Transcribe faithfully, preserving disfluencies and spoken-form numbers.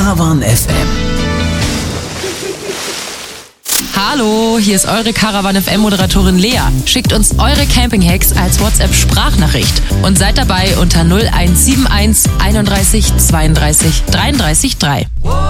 Caravan F M. Hallo, hier ist eure Caravan F M-Moderatorin Lea. Schickt uns eure Camping-Hacks als WhatsApp-Sprachnachricht und seid dabei unter null eins sieben eins einunddreißig zweiunddreißig dreiunddreißig drei.